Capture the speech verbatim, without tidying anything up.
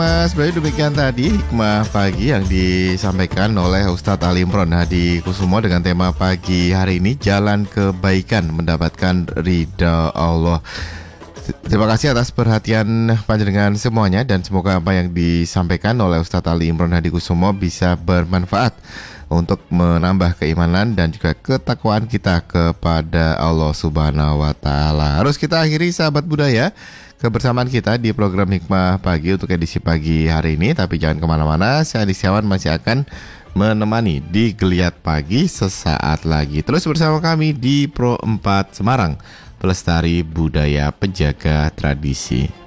Mas Bayu, demikian tadi hikmah pagi yang disampaikan oleh Ustadz Ali Imron Hadi Kusumo dengan tema pagi hari ini, jalan kebaikan mendapatkan ridha Allah. Terima kasih atas perhatian panjenengan semuanya, dan semoga apa yang disampaikan oleh Ustadz Ali Imron Hadi Kusumo bisa bermanfaat untuk menambah keimanan dan juga ketakwaan kita kepada Allah Subhanahu wa Ta'ala. Harus kita akhiri, sahabat budaya, kebersamaan kita di program Hikmah Pagi untuk edisi pagi hari ini. Tapi jangan kemana-mana, saya Adi Setiawan masih akan menemani di Geliat Pagi sesaat lagi. Terus bersama kami di Pro empat Semarang, pelestari budaya, penjaga tradisi.